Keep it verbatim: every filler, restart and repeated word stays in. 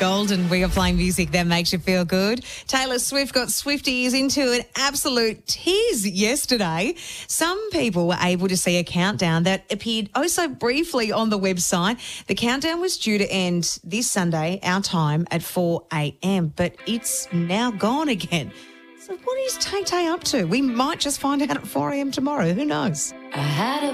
Golden, we are playing music that makes you feel good. Taylor Swift got Swifties into an absolute tease yesterday. Some people were able to see a countdown that appeared oh so briefly on the website. The countdown was due to end this Sunday, our time, at four a.m, but it's now gone again. So what is Tay Tay up to? We might just find out at four a.m. tomorrow. Who knows? I had a